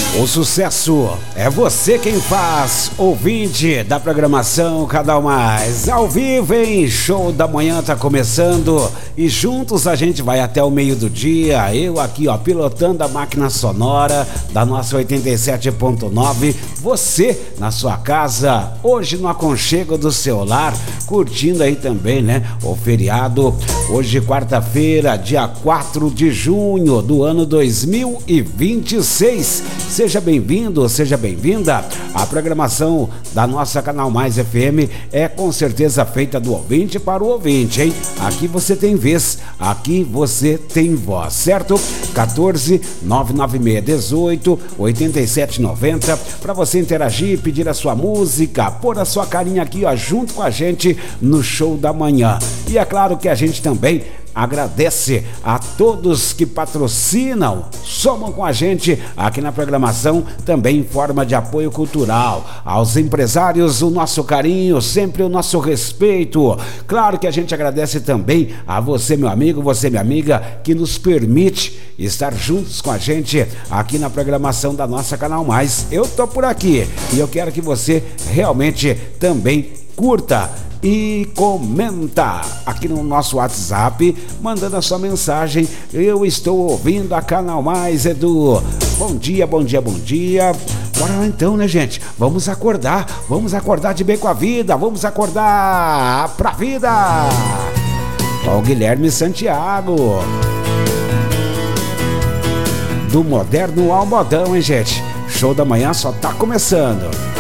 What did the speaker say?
O sucesso é você quem faz, ouvinte da programação Canal Mais, ao vivo, hein? Show da Manhã tá começando e juntos a gente vai até o meio do dia. Eu aqui, ó, pilotando a máquina sonora da nossa 87.9, você na sua casa, hoje no aconchego do seu lar, curtindo aí também, né? O feriado, hoje quarta-feira, dia 4 de junho do ano 2026. Seja bem-vindo, seja bem-vinda. A programação da nossa Canal Mais FM é com certeza feita do ouvinte para o ouvinte, hein? Aqui você tem vez, aqui você tem voz, certo? 14 996 18 87 90 para você interagir, pedir a sua música, pôr a sua carinha aqui, ó, junto com a gente no show da manhã. E é claro que a gente também agradece a todos que patrocinam, somam com a gente aqui na programação, também em forma de apoio cultural. Aos empresários, o nosso carinho, sempre o nosso respeito. Claro que a gente agradece também a você, meu amigo, você, minha amiga, que nos permite estar juntos com a gente aqui na programação da nossa Canal Mais. Eu tô por aqui e eu quero que você realmente também curta e comenta aqui no nosso WhatsApp, mandando a sua mensagem. Eu estou ouvindo a Canal Mais, Edu. Bom dia, bom dia, bom dia. Bora lá então, né, gente? Vamos acordar de bem com a vida, vamos acordar pra vida. Ó, o Guilherme Santiago, do Moderno ao Modão, hein, gente? Show da Manhã só tá começando.